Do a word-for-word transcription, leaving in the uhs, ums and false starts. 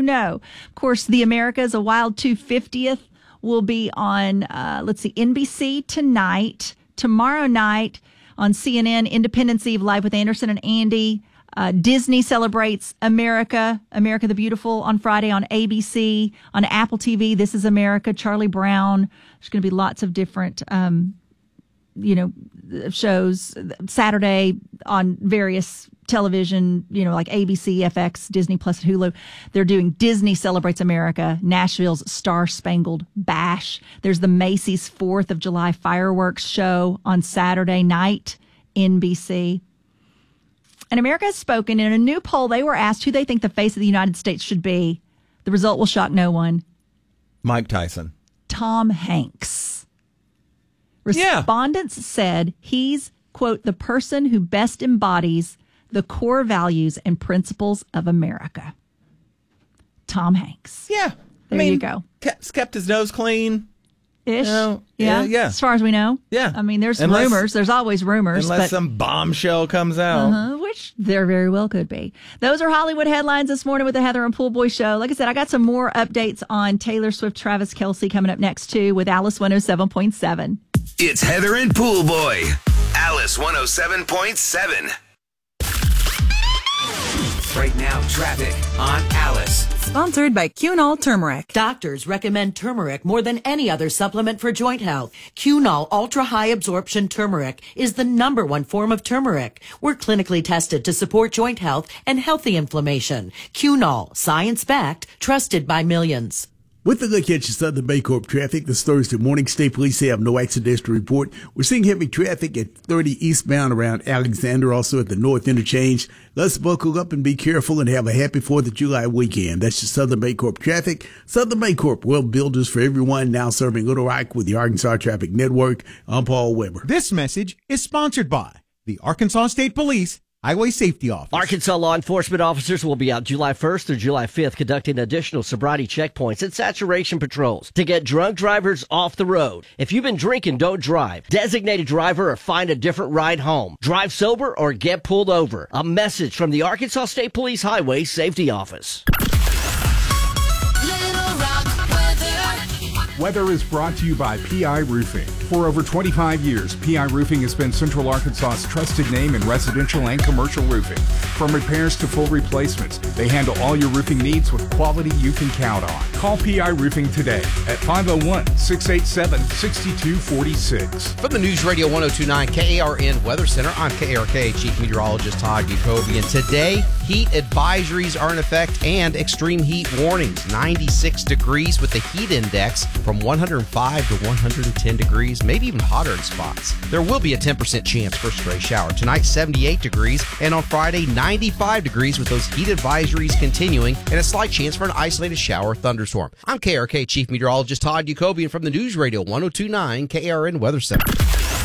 you know. Of course, The Americas, A Wild two hundred fiftieth, will be on, uh, let's see, N B C tonight. Tomorrow night on C N N, Independence Eve Live with Anderson and Andy. Uh, Disney celebrates America, America the Beautiful on Friday on A B C. On Apple T V, This is America, Charlie Brown. There's going to be lots of different, um, you know, shows. Saturday on various television, you know, like A B C, F X, Disney Plus, Hulu. They're doing Disney Celebrates America, Nashville's Star Spangled Bash. There's the Macy's fourth of July fireworks show on Saturday night, N B C. And America Has Spoken. In a new poll, they were asked who they think the face of the United States should be. The result will shock no one. Mike Tyson. Tom Hanks. Respondents yeah. said he's, quote, the person who best embodies the core values and principles of America. Tom Hanks. Yeah. There I mean, you go. Kept, kept his nose clean. Ish. You know, yeah. yeah. Yeah. As far as we know. Yeah. I mean, there's unless, rumors. There's always rumors. Unless but, some bombshell comes out. Uh-huh, which there very well could be. Those are Hollywood headlines this morning with the Heather and Pool Boy Show. Like I said, I got some more updates on Taylor Swift, Travis Kelce coming up next, too, with Alice one oh seven point seven. It's Heather and Pool Boy. Alice one oh seven point seven. Right now, traffic on Alice. Sponsored by Cunol Turmeric. Doctors recommend turmeric more than any other supplement for joint health. Cunol Ultra High Absorption Turmeric is the number one form of turmeric. We're clinically tested to support joint health and healthy inflammation. Cunol, science-backed, trusted by millions. With the look at your Southern Baycorp traffic this Thursday morning, State Police have no accidents to report. We're seeing heavy traffic at thirty eastbound around Alexander, also at the North Interchange. Let's buckle up and be careful and have a happy fourth of July weekend. That's your Southern Baycorp traffic. Southern Baycorp, well builders for everyone, now serving Little Rock with the Arkansas Traffic Network. I'm Paul Weber. This message is sponsored by the Arkansas State Police Highway Safety Office. Arkansas law enforcement officers will be out July first through July fifth conducting additional sobriety checkpoints and saturation patrols to get drunk drivers off the road. If you've been drinking, don't drive. Designate a driver or find a different ride home. Drive sober or get pulled over. A message from the Arkansas State Police Highway Safety Office. Weather is brought to you by P I Roofing. For over twenty-five years, P I Roofing has been Central Arkansas's trusted name in residential and commercial roofing. From repairs to full replacements, they handle all your roofing needs with quality you can count on. Call P I Roofing today at five oh one, six eight seven, six two four six. From the News Radio one oh two point nine K A R N Weather Center, I'm K A R K Chief Meteorologist Todd Jacobian. Today, heat advisories are in effect and extreme heat warnings. ninety-six degrees with the heat index from one hundred five to one hundred ten degrees, maybe even hotter in spots. There will be a ten percent chance for a stray shower. Tonight, seventy-eight degrees, and on Friday, ninety-five degrees with those heat advisories continuing and a slight chance for an isolated shower or thunderstorm. I'm K A R K Chief Meteorologist Todd Jacobian from the News Radio one oh two point nine K A R N Weather Center.